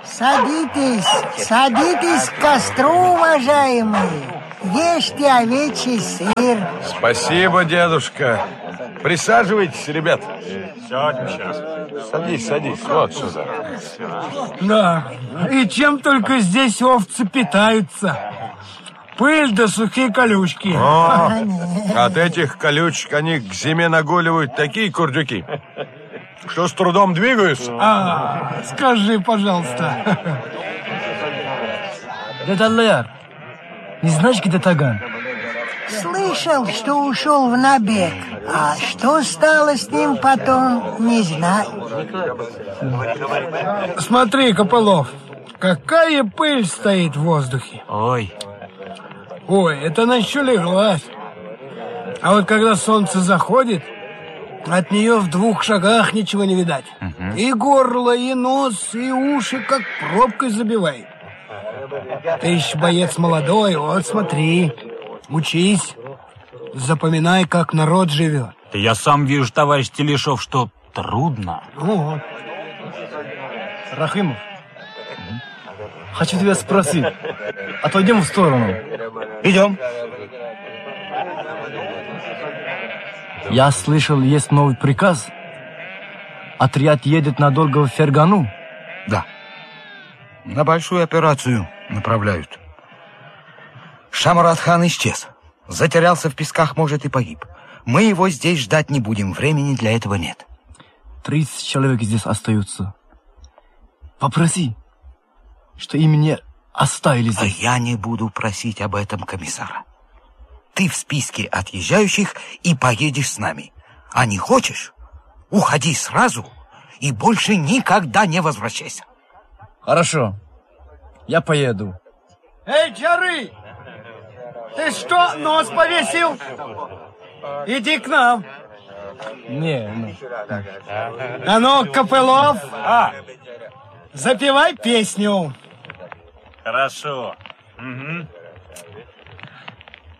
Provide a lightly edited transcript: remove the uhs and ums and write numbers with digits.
Садитесь, садитесь к костру, уважаемые. Ешьте овечий сыр. Спасибо, дедушка. Присаживайтесь, ребят. Сядем сейчас. Садись, садись, вот сюда. Да, и чем только здесь овцы питаются. Пыль да сухие колючки. О, от этих колючек они к зиме нагуливают такие курдюки, что с трудом двигаются. Скажи, пожалуйста. Дядя Аллаяр, не знаешь, где Таган? Слышал, что ушел в набег. А что стало с ним потом, не знаю. Смотри, Копылов, какая пыль стоит в воздухе. Ой, это она еще леглась. А вот когда солнце заходит, от нее в 2 шагах ничего не видать. И горло, и нос, и уши как пробкой забивает. Ты еще боец молодой, вот смотри, учись, запоминай, как народ живет. да я сам вижу, товарищ Телешов, что трудно. Вот. Рахимов, хочу тебя спросить. Отойдем в сторону. Идем. Я слышал, есть новый приказ. Отряд едет надолго в Фергану. Да. На большую операцию направляют. Шамарат-хан исчез. Затерялся в песках, может, и погиб. Мы его здесь ждать не будем. Времени для этого нет. 30 человек здесь остаются. Попроси, что им не оставили здесь. А я не буду просить об этом комиссара. Ты в списке отъезжающих и поедешь с нами. А не хочешь, уходи сразу и больше никогда не возвращайся. Хорошо, я поеду. Эй, Джары! Ты что, нос повесил? Иди к нам. Не. А ну, Копылов, запевай песню. Хорошо. Угу.